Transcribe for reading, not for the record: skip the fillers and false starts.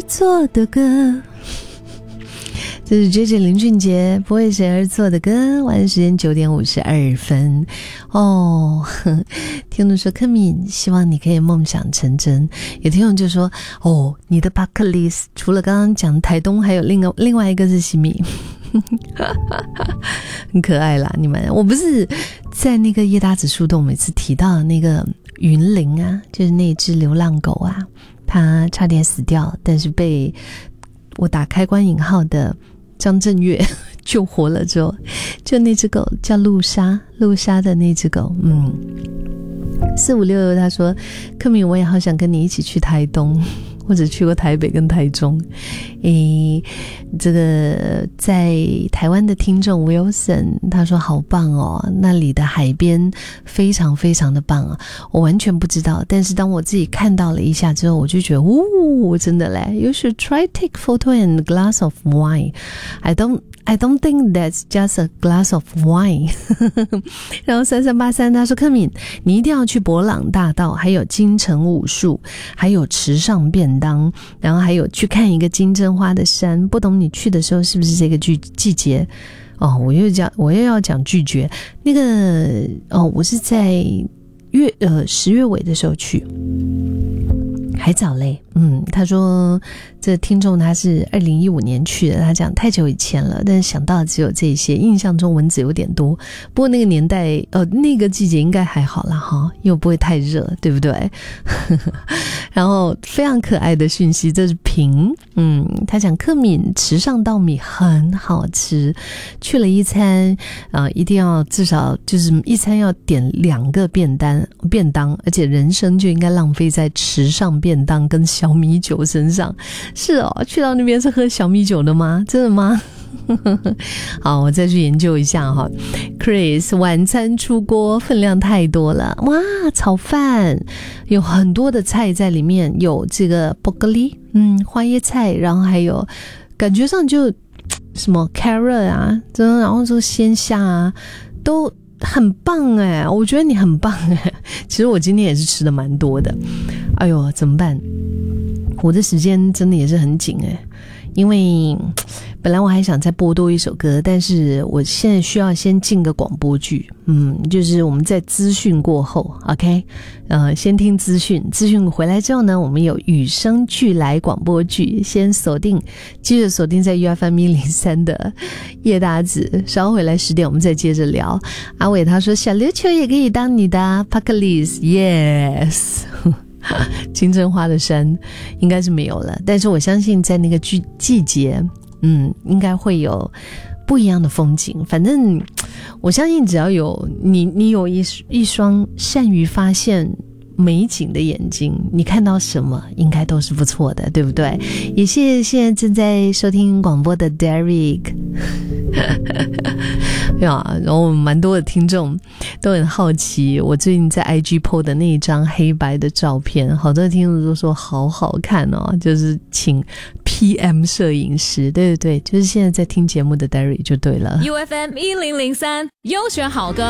做的歌。这是 JJ 林俊杰不为谁而作的歌。晚上时间9点52分哦。听众说柯敏希望你可以梦想成真，有听众就说哦，你的 bucket list 除了刚刚讲台东还有另外一个是西米。很可爱啦你们。我不是在那个叶大子树洞每次提到的那个云林啊，就是那只流浪狗啊，它差点死掉，但是被我打开关引号的张震岳救活了之后，就那只狗叫露莎的那只狗。4566他说柯敏我也好想跟你一起去台东，或者去过台北跟台中。这个在台湾的听众 Wilson 他说好棒哦，那里的海边非常非常的棒啊，我完全不知道，但是当我自己看到了一下之后，我就觉得真的嘞 You should try take photo and a glass of wine. I don't think that's just a glass of wine. 然后3383他说柯敏你一定要去伯朗大道，还有金城武术，还有池上便当，然后还有去看一个金针花的山，不懂你去的时候是不是这个季节哦？我又要讲拒绝那个哦，我是在10月尾的时候去，还早嘞。他说这听众他是2015年去的，他讲太久以前了，但是想到只有这些，印象中蚊子有点多，不过那个年代那个季节应该还好啦哈，又不会太热，对不对？然后非常可爱的讯息，这是平他讲柯敏池上稻米很好吃，去了一餐一定要至少就是一餐要点2个便当，而且人生就应该浪费在池上便当跟小米酒身上。是哦，去到那边是喝小米酒的吗？真的吗？好，我再去研究一下哈。Chris 晚餐出锅分量太多了，哇，炒饭有很多的菜在里面，有这个 broccoli 花椰菜，然后还有感觉上就什么 carrot 啊，然后这个鲜虾啊，都很棒哎，我觉得你很棒哎。其实我今天也是吃的蛮多的，哎呦怎么办？我的时间真的也是很紧哎，因为本来我还想再播多一首歌，但是我现在需要先进个广播剧，就是我们在资讯过后 OK， 先听资讯回来之后呢，我们有与生俱来广播剧，先继续锁定在 UFM103 的叶大子，稍后回来10点我们再接着聊。阿伟他说小琉球也可以当你的 bucket list yes 金针花的山应该是没有了，但是我相信在那个季节应该会有不一样的风景。反正我相信只要有你有一双善于发现美景的眼睛，你看到什么应该都是不错的，对不对？也谢谢现在正在收听广播的 Derek 然后蛮多的听众都很好奇我最近在 IG po 的那一张黑白的照片，好多听众都说好好看哦，就是请 PM 摄影师，对对对，就是现在在听节目的 Derek 就对了。 UFM 1003优选好歌